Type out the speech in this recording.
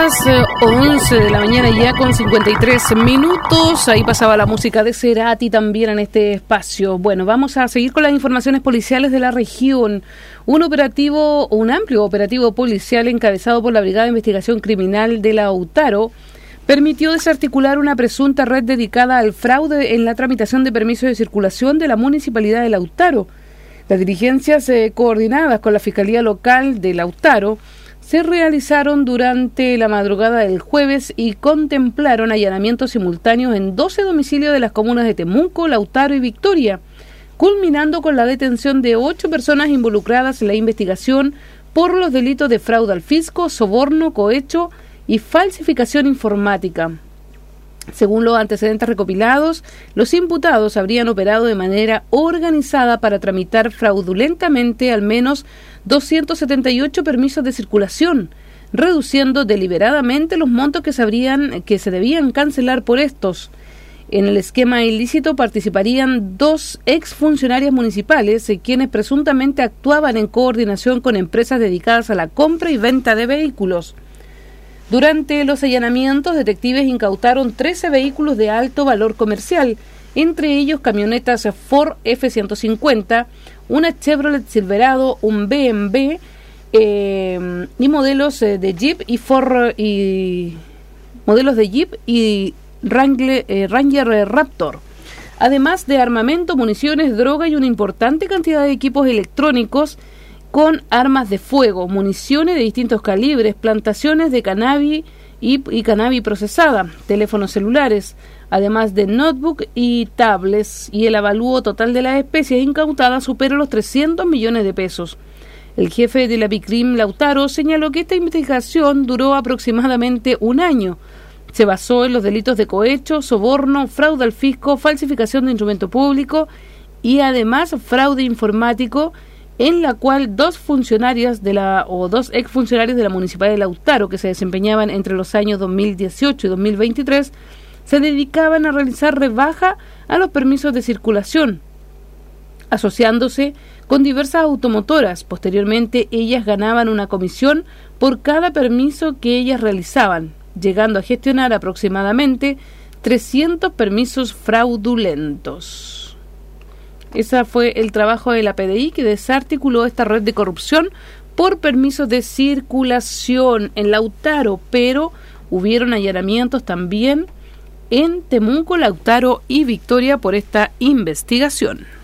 las 11 de la mañana ya con 53 minutos. Ahí pasaba la música de Cerati también en este espacio. Bueno, vamos a seguir con las informaciones policiales de la región. Un amplio operativo policial encabezado por la Brigada de Investigación Criminal de Lautaro permitió desarticular una presunta red dedicada al fraude en la tramitación de permisos de circulación de la Municipalidad de Lautaro. Las diligencias coordinadas con la Fiscalía Local de Lautaro se realizaron durante la madrugada del jueves y contemplaron allanamientos simultáneos en 12 domicilios de las comunas de Temuco, Lautaro y Victoria, culminando con la detención de 8 personas involucradas en la investigación por los delitos de fraude al fisco, soborno, cohecho y falsificación informática. Según los antecedentes recopilados, los imputados habrían operado de manera organizada para tramitar fraudulentamente al menos 278 permisos de circulación, reduciendo deliberadamente los montos que se debían cancelar por estos. En el esquema ilícito participarían 2 exfuncionarias municipales, quienes presuntamente actuaban en coordinación con empresas dedicadas a la compra y venta de vehículos. Durante los allanamientos, detectives incautaron 13 vehículos de alto valor comercial, entre ellos camionetas Ford F-150, una Chevrolet Silverado, un BMW y modelos de Jeep y modelos de Jeep y Ranger Raptor, además de armamento, municiones, droga y una importante cantidad de equipos electrónicos con armas de fuego, municiones de distintos calibres, plantaciones de cannabis y cannabis procesada, teléfonos celulares, además de notebook y tablets, y el avalúo total de las especies incautadas supera los 300 millones de pesos. El jefe de la BICRIM, Lautaro, señaló que esta investigación duró aproximadamente un año. Se basó en los delitos de cohecho, soborno, fraude al fisco, falsificación de instrumento público y además fraude informático, en la cual 2 exfuncionarios de la Municipalidad de Lautaro, que se desempeñaban entre los años 2018 y 2023, se dedicaban a realizar rebaja a los permisos de circulación, asociándose con diversas automotoras. Posteriormente, ellas ganaban una comisión por cada permiso que ellas realizaban, llegando a gestionar aproximadamente 300 permisos fraudulentos. Ese fue el trabajo de la PDI, que desarticuló esta red de corrupción por permisos de circulación en Lautaro, pero hubieron allanamientos también en Temuco, Lautaro y Victoria por esta investigación.